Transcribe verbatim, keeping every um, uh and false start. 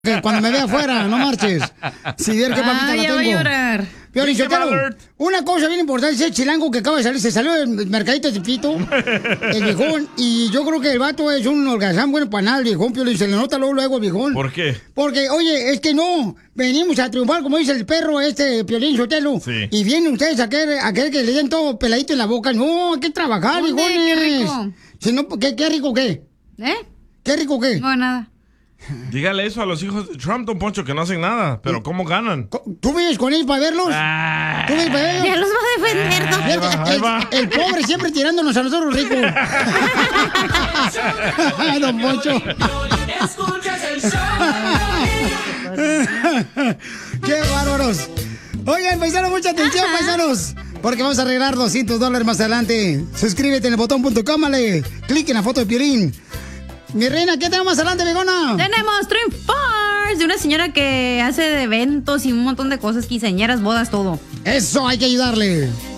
Que cuando me vea afuera, no marches. Si ver qué papita Ah, la ya tengo. va a llorar. Piolín Sotelo, una cosa bien importante, ese chilango que acaba de salir, se salió del mercadito de Pito, el viejón, y yo creo que el vato es un holgazán bueno para nada, el viejón, Piolín, se le nota luego, luego el viejón. ¿Por qué? Porque, oye, es que no, venimos a triunfar, como dice el perro este, Piolín Sotelo, Sí. y vienen ustedes a querer, a querer que le den todo peladito en la boca. No, hay que trabajar, ¿Dónde? viejones. Qué rico. Si no, ¿qué, qué rico qué? ¿Eh? ¿Qué rico qué? No, nada. Dígale eso a los hijos de Trump, don Poncho, que no hacen nada. Pero ¿cómo ganan? ¿Tú vives con ellos para verlos? Ah. ¿Tú vives para verlos? Ya los va a defender, don Ahí va, ahí El, va. el pobre siempre tirándonos a nosotros ricos. Ay, don Poncho. ¡Qué bárbaros! Oigan, paisanos, mucha atención, paisanos. Porque vamos a arreglar doscientos dólares más adelante. Suscríbete en el botón punto com, dale clic en la foto de Piolín. Mi reina, ¿qué tenemos más adelante, Begona? Tenemos Triunfars de una señora que hace de eventos y un montón de cosas, quinceañeras, bodas, todo. Eso, hay que ayudarle.